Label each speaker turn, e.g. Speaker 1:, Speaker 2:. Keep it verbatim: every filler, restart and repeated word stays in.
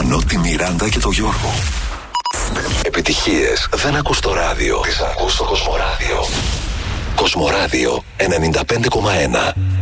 Speaker 1: Ενώ τη Μιράντα και το Γιώργο. Επιτυχίες δεν ακούς στο ράδιο. Τις ακούς στο Κοσμοράδιο. Κοσμοράδιο ενενήντα πέντε κόμμα ένα.